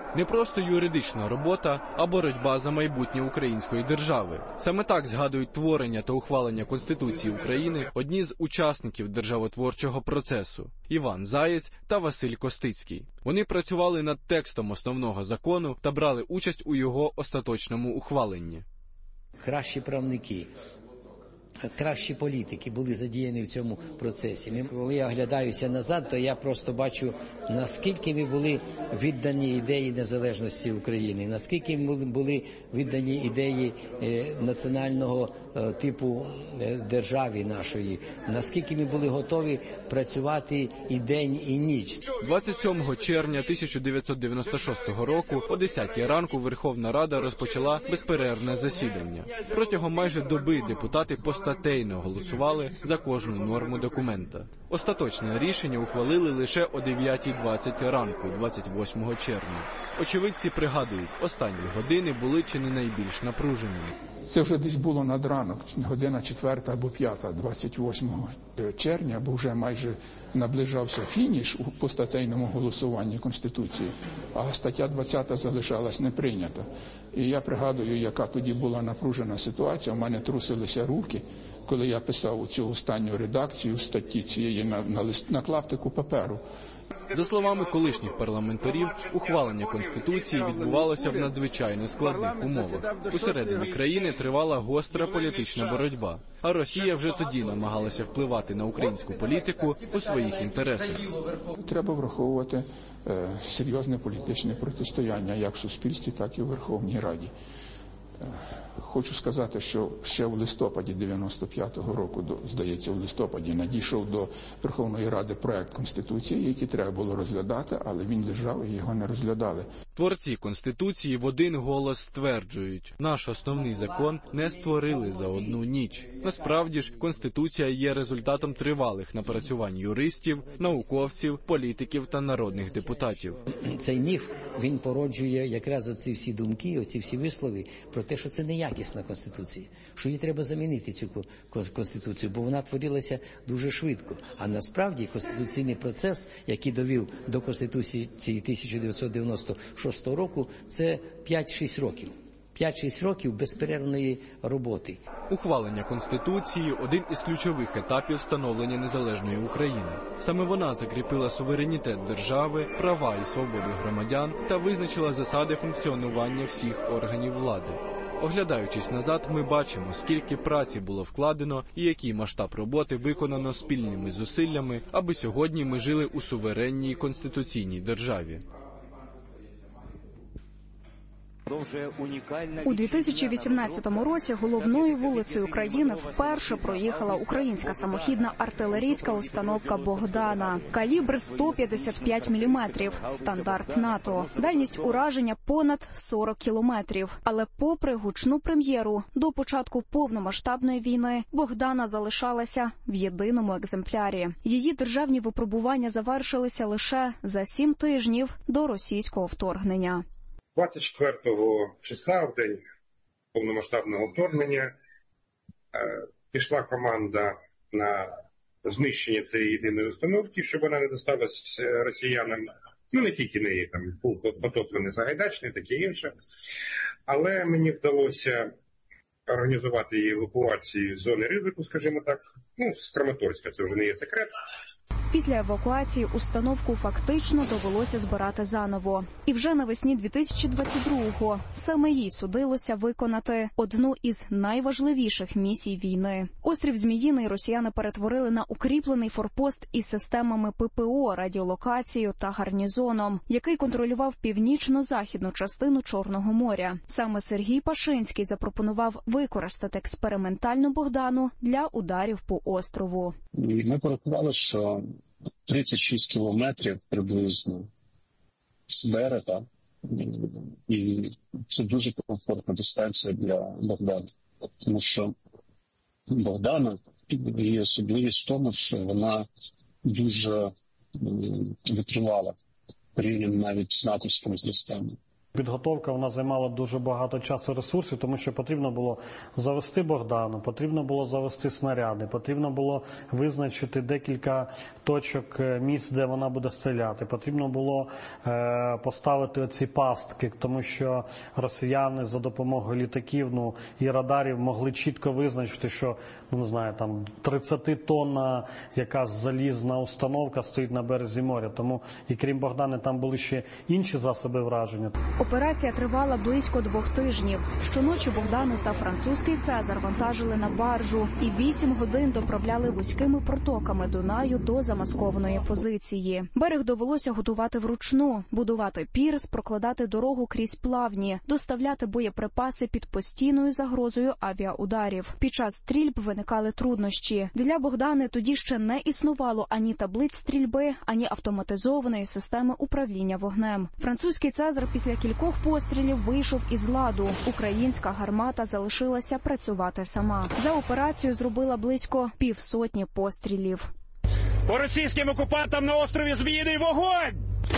Не просто юридична робота, а боротьба за майбутнє української держави. Саме так згадують творення та ухвалення Конституції України одні з учасників державотворчого процесу – Іван Заєць та Василь Костицький. Вони працювали над текстом основного закону та брали участь у його остаточному ухваленні. Кращі правники, кращі політики були задіяні в цьому процесі. Коли я оглядаюся назад, то я просто бачу, наскільки ми були віддані ідеї незалежності України, наскільки ми були віддані ідеї національного типу держави нашої, наскільки ми були готові працювати і день, і ніч. 27 червня 1996 року о 10 ранку Верховна Рада розпочала безперервне засідання. Протягом майже доби депутати постатейно голосували за кожну норму документа. Остаточне рішення ухвалили лише о 9:20 ранку 28 червня. Очевидці пригадують, останні години були чи не найбільш напруженими. Це вже десь було над ранок, година 4 або 5, 28 червня, бо вже майже наближався фініш у постатейному голосуванні Конституції, а стаття 20 залишалась не прийнята. І я пригадую, яка тоді була напружена ситуація, у мене трусилися руки, коли я писав цю останню редакцію статті цієї на клаптику паперу. За словами колишніх парламентарів, ухвалення Конституції відбувалося в надзвичайно складних умовах. Усередині країни тривала гостра політична боротьба, а Росія вже тоді намагалася впливати на українську політику у своїх інтересах. Треба враховувати серйозне політичне протистояння як в суспільстві, так і в Верховній Раді. Хочу сказати, що ще в листопаді 95-го року, здається, в листопаді надійшов до Верховної Ради проект Конституції, який треба було розглядати, але він лежав і його не розглядали. Творці Конституції в один голос стверджують, наш основний закон не створили за одну ніч. Насправді ж, Конституція є результатом тривалих напрацювань юристів, науковців, політиків та народних депутатів. Цей міф, він породжує якраз оці всі думки, оці всі вислови про те, що це неякісна Конституція, що її треба замінити, цю Конституцію, бо вона творилася дуже швидко. А насправді конституційний процес, який довів до Конституції 1996 року, це 5-6 років. 5-6 років безперервної роботи. Ухвалення Конституції – один із ключових етапів становлення незалежної України. Саме вона закріпила суверенітет держави, права і свободи громадян та визначила засади функціонування всіх органів влади. Оглядаючись назад, ми бачимо, скільки праці було вкладено і який масштаб роботи виконано спільними зусиллями, аби сьогодні ми жили у суверенній конституційній державі. У 2018 році головною вулицею країни вперше проїхала українська самохідна артилерійська установка «Богдана». Калібр 155 мм, стандарт НАТО. Дальність ураження понад 40 кілометрів. Але попри гучну прем'єру, до початку повномасштабної війни «Богдана» залишалася в єдиному екземплярі. Її державні випробування завершилися лише за 7 тижнів до російського вторгнення. 24 числа, в день повномасштабного вторгнення, пішла команда на знищення цієї єдиної установки, щоб вона не досталась росіянам. Ну, не тільки неї, там був потоплений Сагайдачний, таке інше. Але мені вдалося організувати її евакуацію з зони ризику, скажімо так, ну, з Краматорська, це вже не є секрет. Після евакуації установку фактично довелося збирати заново. І вже навесні 2022-го саме їй судилося виконати одну із найважливіших місій війни. Острів Зміїний росіяни перетворили на укріплений форпост із системами ППО, радіолокацією та гарнізоном, який контролював північно-західну частину Чорного моря. Саме Сергій Пашинський запропонував використати експериментальну «Богдану» для ударів по острову. Ми порахували, що 36 кілометрів приблизно з берега, і це дуже комфортна дистанція для «Богдана». Тому що «Богдана» є особливість в тому, що вона дуже витривала порівняно навіть з натовськими системами. Підготовка вона займала дуже багато часу і ресурсів, тому що потрібно було завести Богдану, потрібно було завести снаряди, потрібно було визначити декілька точок місць, де вона буде стріляти. Потрібно було поставити оці пастки, тому що росіяни за допомогою літаків і радарів могли чітко визначити, що, не знаю, там 30-тонна якась залізна установка стоїть на березі моря. Тому і крім Богдани там були ще інші засоби враження. Операція тривала близько 2 тижнів. Щоночі Богдану та французький «Цезар» вантажили на баржу і 8 годин доправляли вузькими протоками Дунаю до замаскованої позиції. Берег довелося готувати вручну, будувати пірс, прокладати дорогу крізь плавні, доставляти боєприпаси під постійною загрозою авіаударів. Під час стрільб виникали труднощі. Для Богдани тоді ще не існувало ані таблиць стрільби, ані автоматизованої системи управління вогнем. Французький «Цезар» після кількох пострілів вийшов із ладу. Українська гармата залишилася працювати сама. За операцію зробила близько 50 пострілів. По російським окупантам на острові Зміїний вогонь!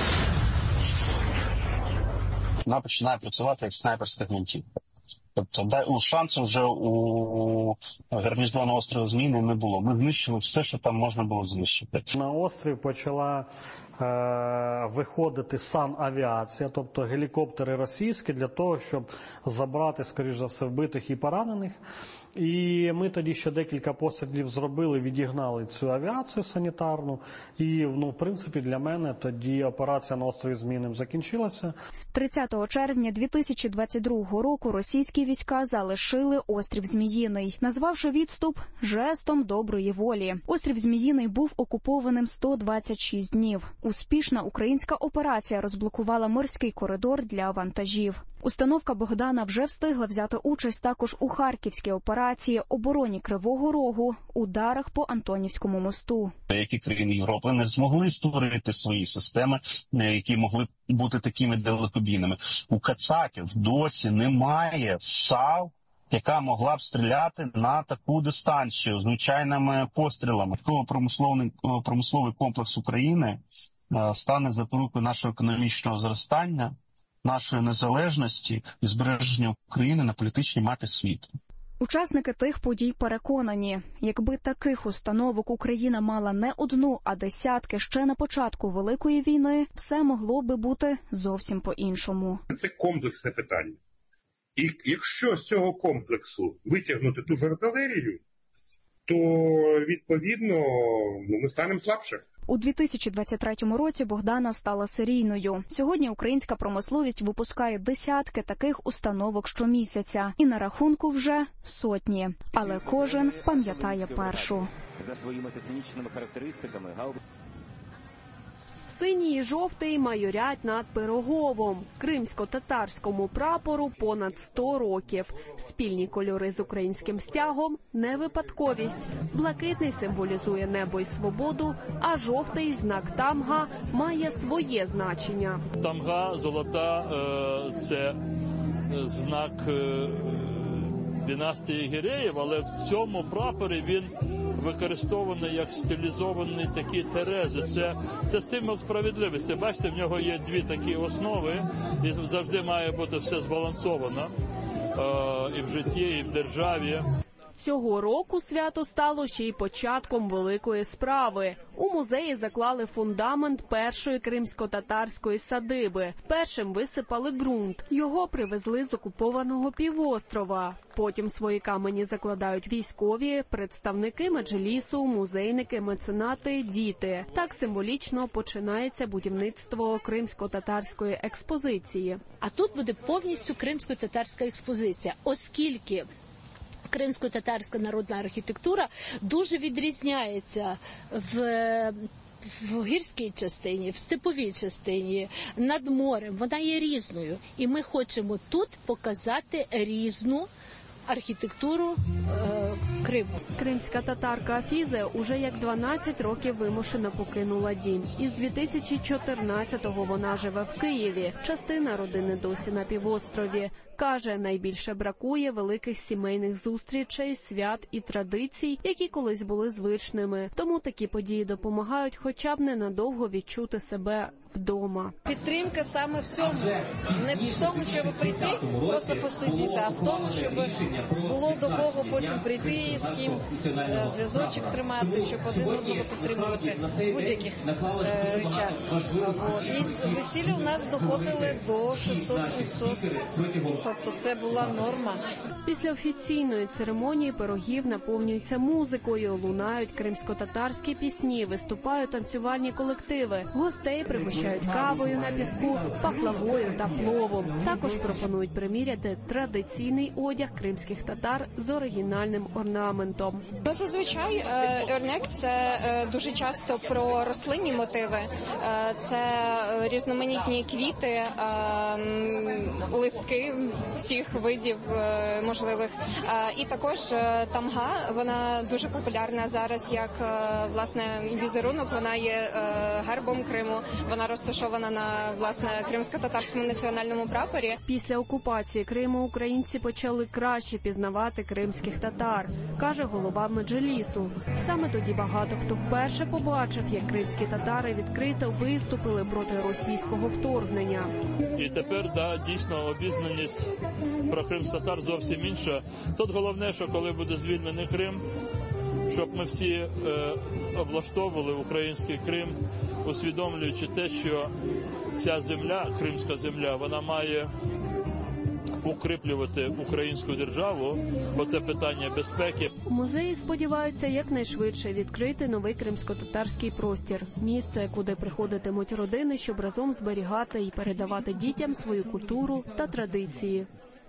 Вона починає працювати як снайперська гвинтівка. Тобто шансу вже у гарнізону острова Зміїний не було. Ми знищили все, що там можна було знищити. На острів почала виходити санавіація, тобто гелікоптери російські, для того, щоб забрати, скоріш за все, вбитих і поранених. І ми тоді ще декілька пострілів зробили, відігнали цю авіацію санітарну. І, в принципі, для мене тоді операція на острові Зміїним закінчилася. 30 червня 2022 року російські війська залишили острів Зміїний, назвавши відступ жестом доброї волі. Острів Зміїний був окупованим 126 днів. Успішна українська операція розблокувала морський коридор для вантажів. Установка Богдана вже встигла взяти участь також у Харківській операції, обороні Кривого Рогу, ударах по Антонівському мосту. Деякі країни Європи не змогли створити свої системи, які могли бути такими далекобійними. У кацапів досі немає САУ, яка могла б стріляти на таку дистанцію звичайними пострілами. Промисловий комплекс України стане запорукою нашого економічного зростання, нашої незалежності і збереження України на політичній мапі світу. Учасники тих подій переконані, якби таких установок Україна мала не одну, а десятки ще на початку Великої війни, все могло би бути зовсім по-іншому. Це комплексне питання. І якщо з цього комплексу витягнути ту ж артилерію, то, відповідно, ми станемо слабше. У 2023 році Богдана стала серійною. Сьогодні українська промисловість випускає десятки таких установок щомісяця. І на рахунку вже сотні. Але кожен пам'ятає першу. За своїми технічними характеристиками Синій і жовтий майорять над Пироговом. Кримсько-татарському прапору понад 100 років. Спільні кольори з українським стягом – не випадковість. Блакитний символізує небо і свободу, а жовтий – знак тамга – має своє значення. Тамга золота – це знак династії Гіреїв, але в цьому прапорі він використований як стилізований такі терези. Це символ справедливості. Бачите, в нього є дві такі основи, і завжди має бути все збалансовано і в житті, і в державі. Цього року свято стало ще й початком великої справи. У музеї заклали фундамент першої кримсько-татарської садиби. Першим висипали ґрунт. Його привезли з окупованого півострова. Потім свої камені закладають військові, представники меджлісу, музейники, меценати, діти. Так символічно починається будівництво кримсько-татарської експозиції. А тут буде повністю кримсько-татарська експозиція, оскільки кримсько-татарська народна архітектура дуже відрізняється в гірській частині, в степовій частині, над морем. Вона є різною. І ми хочемо тут показати різну архітектуру Крим. Кримська татарка Афізе уже як 12 років вимушено покинула дім. Із 2014-го вона живе в Києві. Частина родини досі на півострові. Каже, найбільше бракує великих сімейних зустрічей, свят і традицій, які колись були звичними. Тому такі події допомагають хоча б ненадовго відчути себе вдома. Підтримка саме в цьому. Не в тому, щоб прийти, просто посидіти, а в тому, щоб було до кого потім прийти, з ким зв'язочок тримати, щоб один одного підтримувати в будь-яких речах. І весілля у нас доходили до 600-700. Тобто це була норма. Після офіційної церемонії пирогів наповнюються музикою, лунають кримсько-татарські пісні, виступають танцювальні колективи. Гостей пригощають кавою на піску, пахлавою та пловом. Також пропонують приміряти традиційний одяг кримських татар з оригінальним орнаментом. Зазвичай ернек – це дуже часто про рослинні мотиви. Це різноманітні квіти, листки всіх видів можливих. І також тамга, вона дуже популярна зараз як, власне, візерунок. Вона є гербом Криму. Вона розташована на, власне, кримсько-татарському національному прапорі. Після окупації Криму українці почали краще пізнавати кримських татар, каже голова Меджлісу. Саме тоді багато хто вперше побачив, як кримські татари відкрито виступили проти російського вторгнення. І тепер, дійсно, обізнаність про кримсько-татар зовсім інша. Тут головне, що коли буде звільнений Крим, щоб ми всі облаштовували український Крим, усвідомлюючи те, що ця земля, кримська земля, вона має укріплювати українську державу, бо це питання безпеки. У музеї сподіваються якнайшвидше відкрити новий кримсько-татарський простір. Місце, куди приходитимуть родини, щоб разом зберігати і передавати дітям свою культуру та традиції.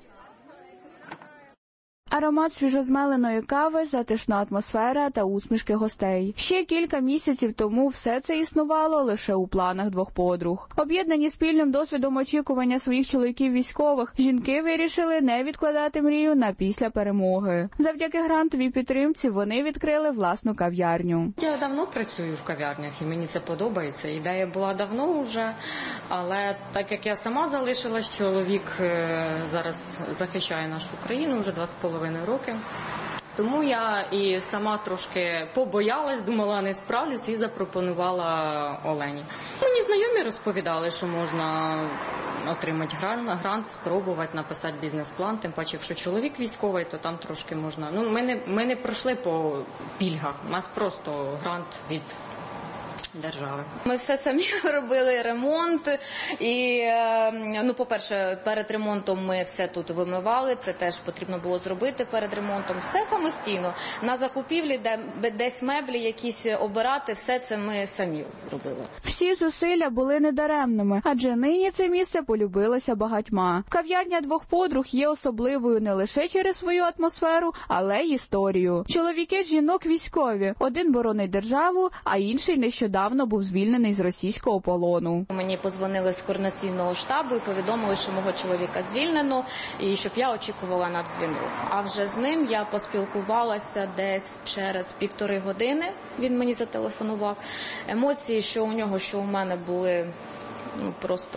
Аромат свіжозмеленої кави, затишна атмосфера та усмішки гостей. Ще кілька місяців тому все це існувало лише у планах двох подруг. Об'єднані спільним досвідом очікування своїх чоловіків-військових, жінки вирішили не відкладати мрію на після перемоги. Завдяки грантовій підтримці вони відкрили власну кав'ярню. Я давно працюю в кав'ярнях і мені це подобається. Ідея була давно вже, але так як я сама залишилась, чоловік зараз захищає нашу країну вже 2,5 роки. Тому я і сама трошки побоялась, думала, не справлюсь, і запропонувала Олені. Мені знайомі розповідали, що можна отримати грант, спробувати написати бізнес-план, тим паче, якщо чоловік військовий, то там трошки можна. Ми не пройшли по пільгах, у нас просто грант від держави. Ми все самі робили, ремонт, і, по-перше, перед ремонтом ми все тут вимивали, це теж потрібно було зробити перед ремонтом, все самостійно. На закупівлі, десь меблі якісь обирати, все це ми самі робили. Всі зусилля були недаремними, адже нині це місце полюбилося багатьма. Кав'ярня двох подруг є особливою не лише через свою атмосферу, але й історію. Чоловіки жінок військові, один боронить державу, а інший нещодавно був звільнений з російського полону. Мені подзвонили з координаційного штабу і повідомили, що мого чоловіка звільнено і щоб я очікувала на дзвінок. А вже з ним я поспілкувалася десь через 1,5 години. Він мені зателефонував. Емоції, що у нього, що у мене були просто...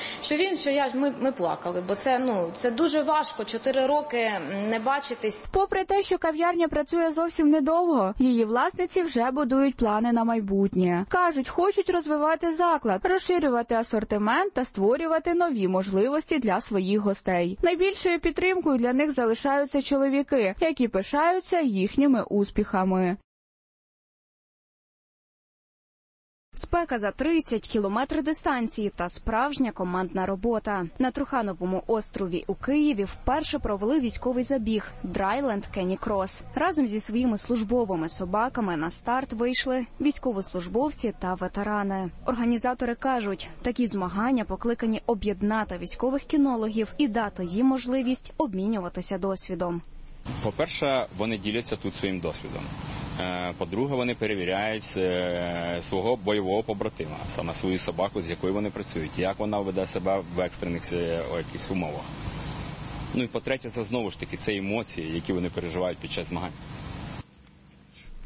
Ми плакали, бо це дуже важко, 4 роки не бачитись. Попри те, що кав'ярня працює зовсім недовго, її власниці вже будують плани на майбутнє. Кажуть, хочуть розвивати заклад, розширювати асортимент та створювати нові можливості для своїх гостей. Найбільшою підтримкою для них залишаються чоловіки, які пишаються їхніми успіхами. Спека за 30 кілометрів дистанції та справжня командна робота. На Трухановому острові у Києві вперше провели військовий забіг Dryland Kenny Cross. Разом зі своїми службовими собаками на старт вийшли військовослужбовці та ветерани. Організатори кажуть, такі змагання покликані об'єднати військових кінологів і дати їм можливість обмінюватися досвідом. По-перше, вони діляться тут своїм досвідом. По-друге, вони перевіряють свого бойового побратима, саме свою собаку, з якою вони працюють, як вона веде себе в екстрених якихось умовах. І по-третє, це знову ж таки, це емоції, які вони переживають під час змагань.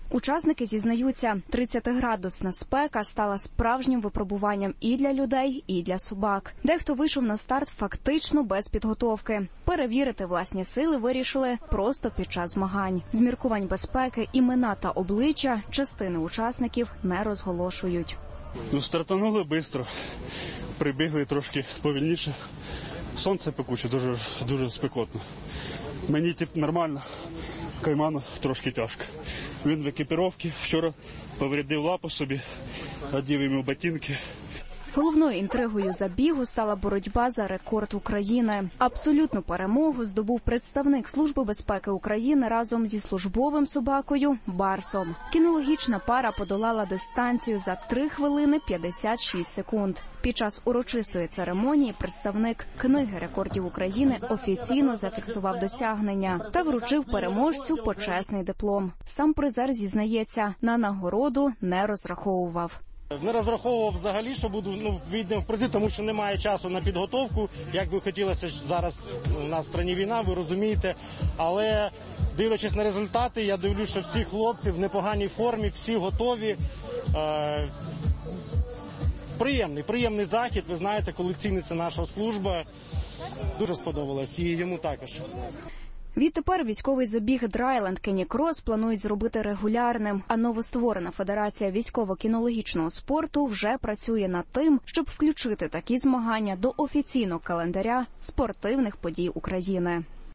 Учасники зізнаються, 30-градусна спека стала справжнім випробуванням і для людей, і для собак. Дехто вийшов на старт фактично без підготовки. Перевірити власні сили вирішили просто під час змагань. З міркувань безпеки імена та обличчя частини учасників не розголошують. Стартанули швидко, прибігли трошки повільніше. Сонце пекуче, дуже спекотно. Мені нормально, Кайману трошки тяжко. Він в екіпіровці, вчора повредив лапу собі, одів йому ботинки. Головною інтригою забігу стала боротьба за рекорд України. Абсолютну перемогу здобув представник Служби безпеки України разом зі службовим собакою Барсом. Кінологічна пара подолала дистанцію за 3 хвилини 56 секунд. Під час урочистої церемонії представник Книги рекордів України офіційно зафіксував досягнення та вручив переможцю почесний диплом. Сам призер зізнається, на нагороду не розраховував. Не розраховував взагалі, що буду вийдемо в призи, тому що немає часу на підготовку. Як би хотілося, зараз у нас в країні війна, ви розумієте. Але дивлячись на результати, я дивлюся, що всі хлопці в непоганій формі, всі готові. Приємний захід, ви знаєте, коли ціниться наша служба. Дуже сподобалось, і йому також. Відтепер військовий забіг Драйленд Кенні-Крос планують зробити регулярним, а новостворена Федерація військово-кінологічного спорту вже працює над тим, щоб включити такі змагання до офіційного календаря спортивних подій України.